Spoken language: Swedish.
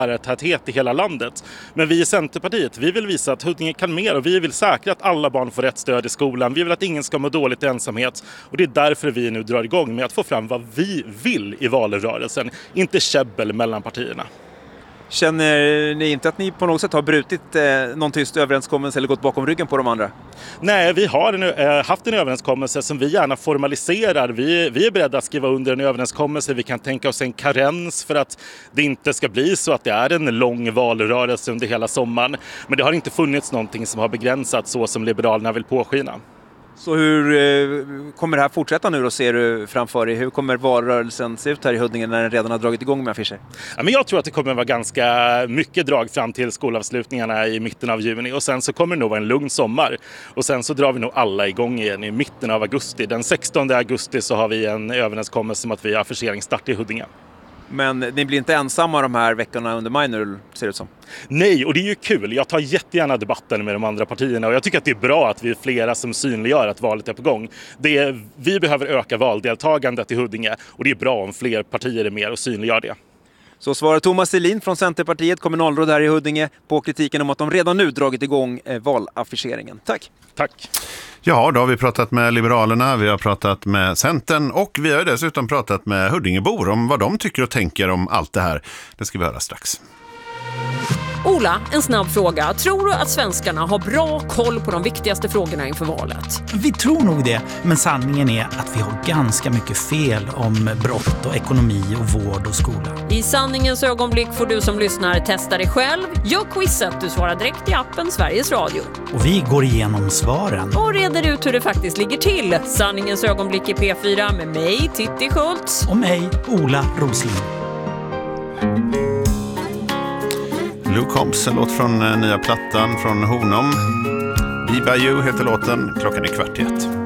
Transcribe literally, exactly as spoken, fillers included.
lärartäthet i hela landet. Men vi i Centerpartiet, vi vill visa att Huddinge kan mer och vi vill säkra att alla barn får rätt stöd i skolan. Vi vill att ingen ska må dåligt i ensamhet och det är därför vi nu drar igång med att få fram vad vi vill i valrörelsen, inte käbbel mellan partierna. Känner ni inte att ni på något sätt har brutit eh, någon tyst överenskommelse eller gått bakom ryggen på de andra? Nej, vi har en, äh, haft en överenskommelse som vi gärna formaliserar. Vi, vi är beredda att skriva under en överenskommelse. Vi kan tänka oss en karens för att det inte ska bli så att det är en lång valrörelse under hela sommaren. Men det har inte funnits någonting som har begränsat så som Liberalerna vill påskina. Så hur eh, kommer det här fortsätta nu då, ser du framför dig? Hur kommer valrörelsen se ut här i Huddinge när den redan har dragit igång med affischer? Ja, men jag tror att det kommer vara ganska mycket drag fram till skolavslutningarna i mitten av juni och sen så kommer det nog vara en lugn sommar. Och sen så drar vi nog alla igång igen i mitten av augusti. Den sextonde augusti så har vi en överenskommelse om att vi har affischeringsstart i Huddinge. Men ni blir inte ensamma de här veckorna under maj nu, ser det ut som? Nej, och det är ju kul. Jag tar jättegärna debatten med de andra partierna och jag tycker att det är bra att vi är flera som synliggör att valet är på gång. Det är, vi behöver öka valdeltagandet i Huddinge och det är bra om fler partier är med och synliggör det. Så svarar Thomas Selin från Centerpartiet, kommunalråd här i Huddinge, på kritiken om att de redan nu dragit igång eh, valaffischeringen. Tack! Tack! Ja, då har vi pratat med Liberalerna, vi har pratat med Centern och vi har dessutom pratat med Huddingebor om vad de tycker och tänker om allt det här. Det ska vi höra strax. Ola, en snabb fråga. Tror du att svenskarna har bra koll på de viktigaste frågorna inför valet? Vi tror nog det, men sanningen är att vi har ganska mycket fel om brott och ekonomi och vård och skola. I sanningens ögonblick får du som lyssnar testa dig själv. Gör quizet, du svarar direkt i appen Sveriges Radio. Och vi går igenom svaren. Och reder ut hur det faktiskt ligger till. Sanningens ögonblick i P fyra med mig, Titti Schultz. Och mig, Ola Roslin. Luke Combs, en låt från nya plattan från Honum. Be By You heter låten. Klockan är kvart i ett.